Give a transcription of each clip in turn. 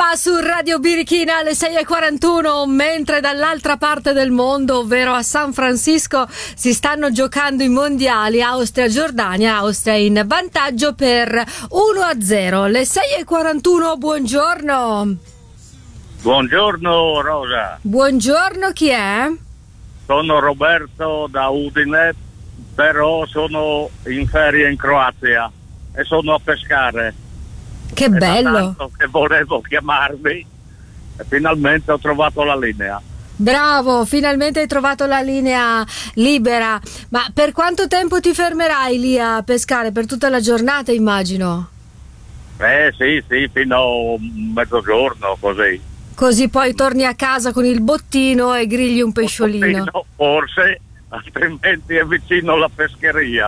Samba su Radio Birichina alle 6:41, mentre dall'altra parte del mondo, ovvero a San Francisco, si stanno giocando i mondiali Austria-Giordania. Austria in vantaggio per 1-0. Le 6:41, buongiorno. Buongiorno Rosa. Buongiorno, chi è? Sono Roberto da Udine, però sono in ferie in Croazia e sono a pescare. Che bello. Tanto che volevo chiamarvi e finalmente ho trovato la linea. Bravo, finalmente hai trovato la linea libera. Ma per quanto tempo ti fermerai lì a pescare? Per tutta la giornata, immagino. Sì, fino a mezzogiorno così. Così poi torni a casa con il bottino e grigli un pesciolino. Bottino, forse, altrimenti è vicino alla pescheria.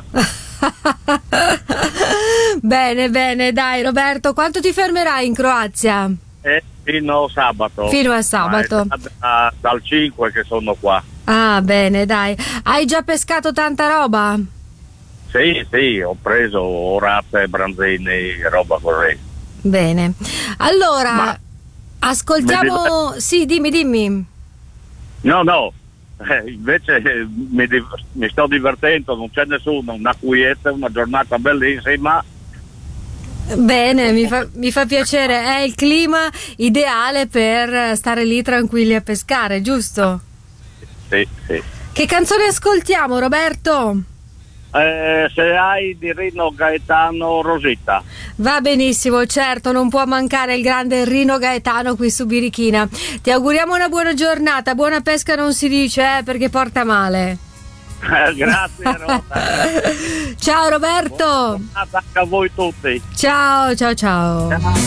Bene, dai Roberto, quanto ti fermerai in Croazia? Fino a sabato. Fino a sabato. Dal 5 che sono qua. Ah, bene, dai. Hai già pescato tanta roba? Sì, ho preso orate, branzini, roba così. Bene. Allora, ascoltiamo... Sì, dimmi. No. Invece mi sto divertendo, non c'è nessuno, una quiete, una giornata bellissima. Bene, mi fa piacere, è il clima ideale per stare lì tranquilli a pescare, giusto? Sì. Che canzone ascoltiamo, Roberto? Se hai di Rino Gaetano, Rosita. Va benissimo, certo, non può mancare il grande Rino Gaetano qui su Birichina. Ti auguriamo una buona giornata, buona pesca non si dice, perché porta male. Grazie Rosa. Ciao Roberto. Buona giornata anche a voi tutti. Ciao.